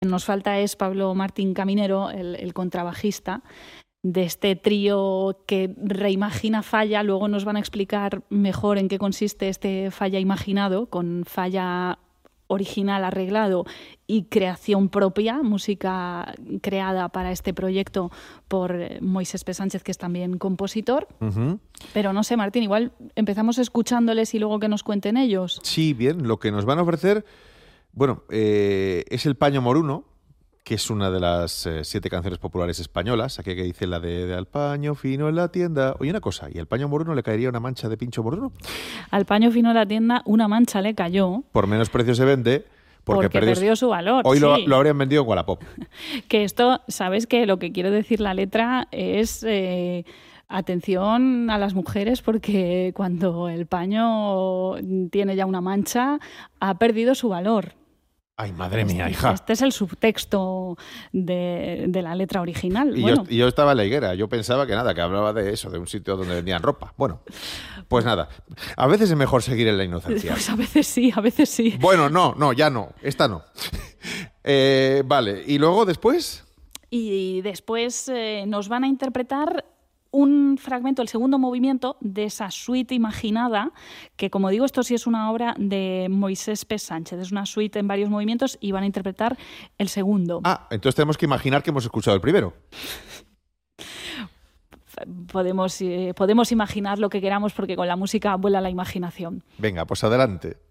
nos falta es Pablo Martín Caminero, el contrabajista de este trío que reimagina Falla. Luego nos van a explicar mejor en qué consiste este Falla imaginado, con Falla original arreglado y creación propia, música creada para este proyecto por Moisés P. Sánchez, que es también compositor. Uh-huh. Pero no sé, Martín, igual empezamos escuchándoles y luego que nos cuenten ellos. Sí, bien, lo que nos van a ofrecer, bueno, es el Paño Moruno, que es una de las 7 canciones populares españolas. Aquí que dice la de al paño fino en la tienda. Oye, una cosa, ¿y al paño moruno le caería una mancha de pincho moruno? Al paño fino en la tienda una mancha le cayó. Por menos precio se vende. Porque perdió su valor. Hoy sí. lo habrían vendido en Wallapop. Que esto, ¿sabes qué? Lo que quiere decir la letra es... atención a las mujeres, porque cuando el paño tiene ya una mancha, ha perdido su valor. Ay, madre mía, hija. Este es el subtexto de la letra original. Y bueno. yo estaba en la higuera. Yo pensaba que hablaba de eso, de un sitio donde vendían ropa. Bueno, pues nada. A veces es mejor seguir en la inocencia. Pues a veces sí, a veces sí. Bueno, no, ya no. Esta no. Vale, ¿y luego después? Y después nos van a interpretar un fragmento, el segundo movimiento de esa suite imaginada, que como digo, esto sí es una obra de Moisés P. Sánchez, es una suite en varios movimientos y van a interpretar el segundo. Ah, entonces tenemos que imaginar que hemos escuchado el primero. Podemos imaginar lo que queramos porque con la música vuela la imaginación. Venga, pues adelante.